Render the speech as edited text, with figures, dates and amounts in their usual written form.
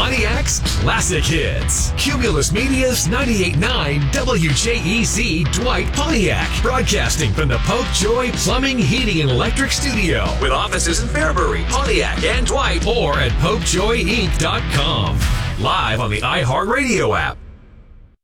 Pontiac's classic hits. Cumulus Media's 98.9 WJEZ Dwight Pontiac. Broadcasting from the Popejoy Plumbing, Heating, and Electric Studio. With offices in Fairbury, Pontiac, and Dwight. Or at PopejoyInc.com. Live on the iHeartRadio app.